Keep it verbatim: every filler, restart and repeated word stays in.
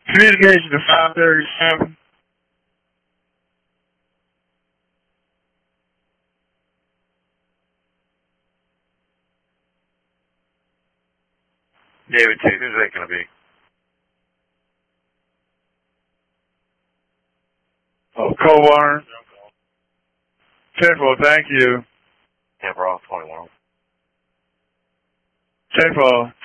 Communication to five thirty-seven. David two, who's that going to be? Oh, Coldwater. ten four, thank you. Yeah, we're off twenty-one. ten four.